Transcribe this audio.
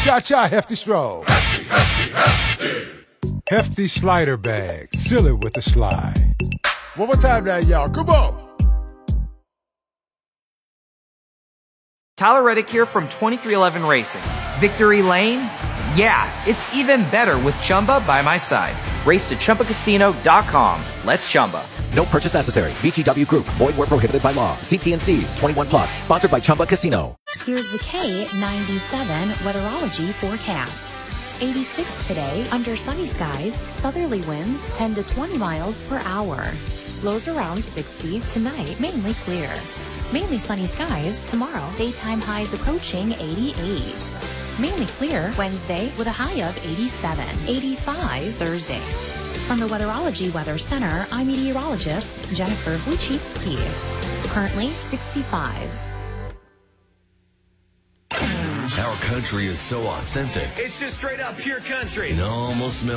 Cha-cha, Hefty Stroll. Hefty slider bag. Seal it with a slide. One more time now, y'all. Come on. Tyler Reddick here from 23XI Racing. Victory Lane? Yeah, it's even better with Chumba by my side. Race to ChumbaCasino.com. Let's Chumba. No purchase necessary. VGW Group. Void where prohibited by law. See T&Cs. 21 plus. Sponsored by Chumba Casino. Here's the K97 weatherology forecast. 86 today, under sunny skies, southerly winds 10 to 20 miles per hour. Lows around 60 tonight, mainly clear. Mainly sunny skies tomorrow, daytime highs approaching 88. Mainly clear Wednesday with a high of 87. 85 Thursday. From the Weatherology Weather Center, I'm meteorologist Jennifer Wojcicki. Currently 65. Our country is so authentic. It's just straight up pure country. It almost smells